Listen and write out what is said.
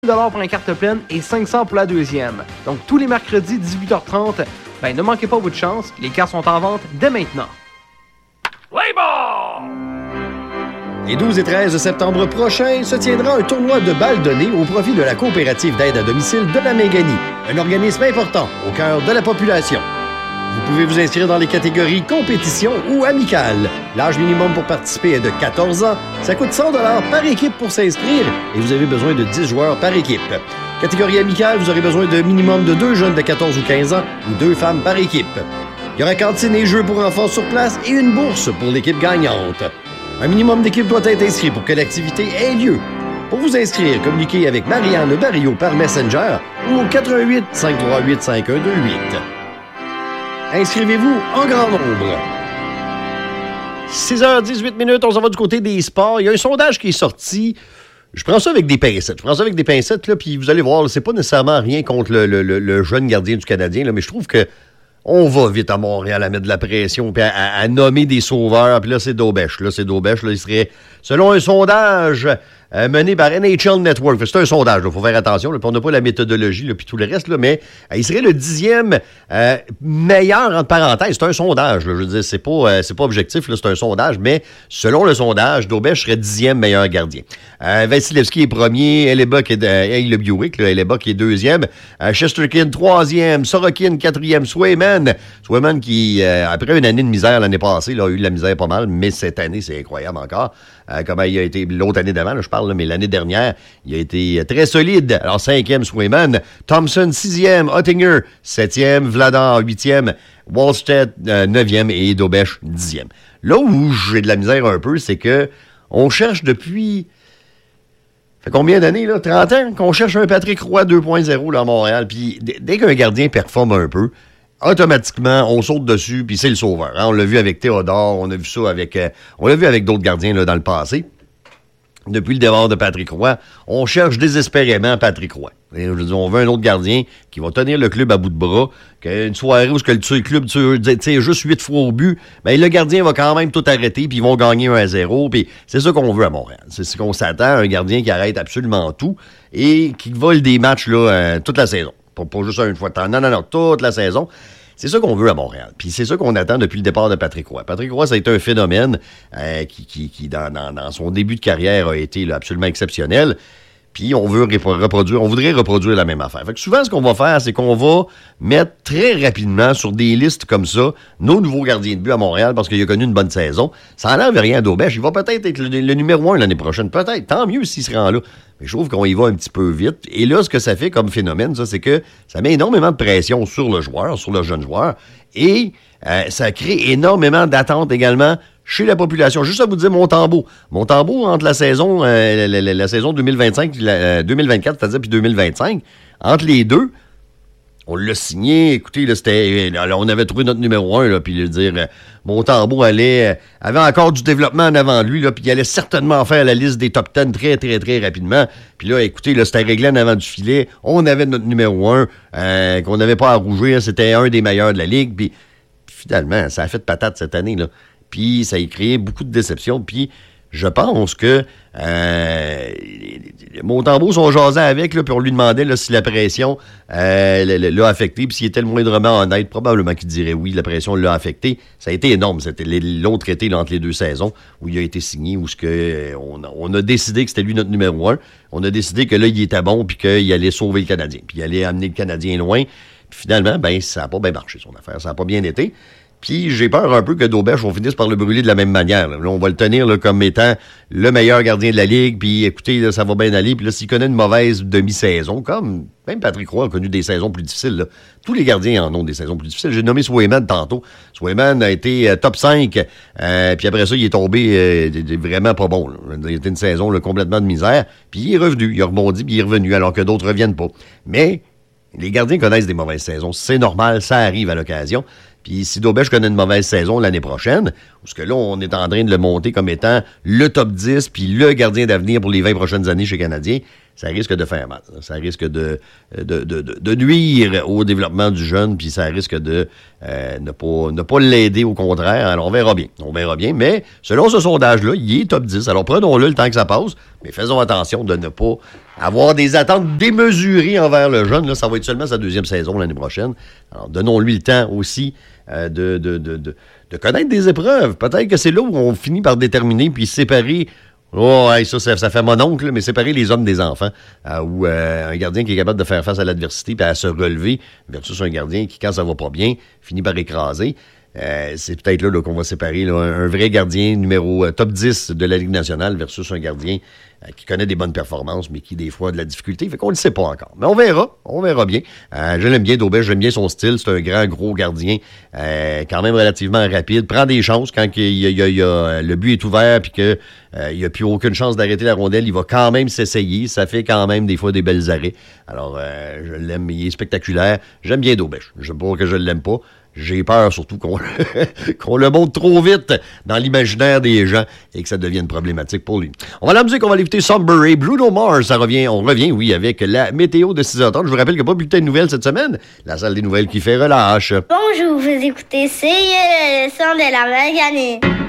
pour la carte pleine et 500 pour la deuxième. Donc tous les mercredis 18h30, ne manquez pas votre chance, les cartes sont en vente dès maintenant. Play ball! Les 12 et 13 septembre prochains se tiendra un tournoi de balles données au profit de la coopérative d'aide à domicile de la Méganie, un organisme important au cœur de la population. Vous pouvez vous inscrire dans les catégories compétition ou amicale. L'âge minimum pour participer est de 14 ans. Ça coûte 100 $ par équipe pour s'inscrire et vous avez besoin de 10 joueurs par équipe. Catégorie amicale, vous aurez besoin de minimum de 2 jeunes de 14 ou 15 ans ou 2 femmes par équipe. Il y aura cantine et jeux pour enfants sur place et une bourse pour l'équipe gagnante. Un minimum d'équipes doit être inscrit pour que l'activité ait lieu. Pour vous inscrire, communiquez avec Marianne Barrio par Messenger ou au 88 538 5128. Inscrivez-vous en grand nombre. 6h18, on s'en va du côté des sports. Il y a un sondage qui est sorti. Je prends ça avec des pincettes. Là, puis vous allez voir, là, c'est pas nécessairement rien contre le jeune gardien du Canadien, là, mais je trouve que on va vite à Montréal à mettre de la pression puis à nommer des sauveurs. Puis là, c'est Daubèche. Là, il serait, selon un sondage mené par NHL Network. C'est un sondage, il faut faire attention. Là, on n'a pas la méthodologie puis tout le reste, là, mais il serait le 10e meilleur, entre parenthèses. C'est un sondage. Là, je veux dire, c'est pas objectif, là, c'est un sondage, mais selon le sondage, Daubèche serait 10e meilleur gardien. Vasilevski est premier, Hellebuyck est deuxième, Shesterkin 3e, Sorokin 4e, Swayman qui, après une année de misère l'année passée, là, a eu de la misère pas mal, mais cette année, c'est incroyable encore. Comment il a été l'autre année d'avant, là, je parle, là, mais l'année dernière, il a été très solide. Alors, 5e, Swayman, Thompson, 6e, Oettinger, 7e, Vladar, 8e, Wallstedt, 9e et Daubèche, 10e. Là où j'ai de la misère un peu, c'est que on cherche depuis... Ça fait combien d'années, là? 30 ans qu'on cherche un Patrick Roy 2.0 là, à Montréal. Puis dès qu'un gardien performe un peu, automatiquement, on saute dessus, puis c'est le sauveur. Hein? On l'a vu avec Théodore, on a vu ça avec... on l'a vu avec d'autres gardiens là, dans le passé. Depuis le départ de Patrick Roy, on cherche désespérément Patrick Roy. Et, je veux dire, on veut un autre gardien qui va tenir le club à bout de bras, qu'une soirée où le club tire juste 8 fois au but, ben le gardien va quand même tout arrêter, puis ils vont gagner 1-0, puis c'est ça qu'on veut à Montréal. C'est ce qu'on s'attend, un gardien qui arrête absolument tout et qui vole des matchs là toute la saison. Pas juste une fois de temps. Non, toute la saison. C'est ça qu'on veut à Montréal. Puis c'est ça qu'on attend depuis le départ de Patrick Roy. Patrick Roy, ça a été un phénomène qui dans son début de carrière, a été là, absolument exceptionnel. Puis on voudrait reproduire la même affaire. Fait que souvent, ce qu'on va faire, c'est qu'on va mettre très rapidement sur des listes comme ça nos nouveaux gardiens de but à Montréal parce qu'il a connu une bonne saison. Ça n'enlève rien à Daubèche. Il va peut-être être le numéro 1 l'année prochaine. Peut-être. Tant mieux s'il se rend là. Mais je trouve qu'on y va un petit peu vite. Et là, ce que ça fait comme phénomène, ça, c'est que ça met énormément de pression sur le joueur, sur le jeune joueur. Et ça crée énormément d'attentes également chez la population. Juste à vous dire, Montembeault, entre la saison 2025, 2024, c'est-à-dire, puis 2025, entre les deux, on l'a signé. Écoutez, là, on avait trouvé notre numéro 1, là, puis dire, Montembeault avait encore du développement en avant de lui, là, puis il allait certainement faire la liste des top 10 très, très, très rapidement. Puis là, écoutez, là, c'était réglé en avant du filet. On avait notre numéro 1, qu'on n'avait pas à rougir. C'était un des meilleurs de la Ligue. Puis finalement, ça a fait de patate cette année, là. Puis ça a créé beaucoup de déceptions. Puis je pense que Montembeault sont jasés avec, là, puis on lui demandait là, si la pression l'a affecté, puis s'il était le moindrement honnête, probablement qu'il dirait oui, la pression l'a affecté. Ça a été énorme. C'était l'autre été là, entre les deux saisons où il a été signé, où on a décidé que c'était lui notre numéro 1. On a décidé que là, il était bon, puis qu'il allait sauver le Canadien, puis il allait amener le Canadien loin. Puis finalement, ça n'a pas bien marché, son affaire. Ça n'a pas bien été. Puis j'ai peur un peu que Daubèche, on finisse par le brûler de la même manière. Là, on va le tenir là, comme étant le meilleur gardien de la Ligue, puis écoutez, là, ça va bien aller. Puis là, s'il connaît une mauvaise demi-saison, comme même Patrick Roy a connu des saisons plus difficiles, là. Tous les gardiens en ont des saisons plus difficiles. J'ai nommé Swayman tantôt. Swayman a été top 5, puis après ça, il est tombé vraiment pas bon. Là. Il a été une saison là, complètement de misère, puis il est revenu, il a rebondi, puis il est revenu, alors que d'autres reviennent pas. Mais les gardiens connaissent des mauvaises saisons. C'est normal, ça arrive à l'occasion. Puis si Daubèche connaît une mauvaise saison l'année prochaine, parce que là, on est en train de le monter comme étant le top 10 puis le gardien d'avenir pour les 20 prochaines années chez les Canadiens, ça risque de faire mal. Ça risque de nuire au développement du jeune, puis ça risque de ne pas l'aider, au contraire. Alors, on verra bien. Mais selon ce sondage-là, il est top 10. Alors, prenons-le le temps que ça passe, mais faisons attention de ne pas avoir des attentes démesurées envers le jeune. Là, ça va être seulement sa 2e saison l'année prochaine. Alors, donnons-lui le temps aussi de connaître des épreuves. Peut-être que c'est là où on finit par déterminer puis séparer. Oh, hey, ça fait mon oncle, mais séparer les hommes des enfants. Ou un gardien qui est capable de faire face à l'adversité et à se relever versus un gardien qui, quand ça va pas bien, finit par écraser. C'est peut-être là qu'on va séparer là, un vrai gardien numéro top 10 de la Ligue nationale versus un gardien qui connaît des bonnes performances, mais qui, des fois, a de la difficulté. Fait qu'on ne le sait pas encore. Mais on verra bien. Je l'aime bien, Daubèche, j'aime bien son style. C'est un grand, gros gardien, quand même relativement rapide. Prend des chances quand le but est ouvert puis qu'il n'y a plus aucune chance d'arrêter la rondelle. Il va quand même s'essayer. Ça fait quand même, des fois, des belles arrêts. Alors, je l'aime, il est spectaculaire. J'aime bien Daubèche. Je ne sais pas que je ne l'aime pas. J'ai peur surtout qu'on le monte trop vite dans l'imaginaire des gens et que ça devienne problématique pour lui. On va à la musique, on va l'écouter Somber, Bruno Mars. On revient, oui, avec la météo de 6h30. Je vous rappelle qu'il n'y a pas bulletin de nouvelles cette semaine. La salle des nouvelles qui fait relâche. Bonjour, vous écoutez, c'est le son de la Magané.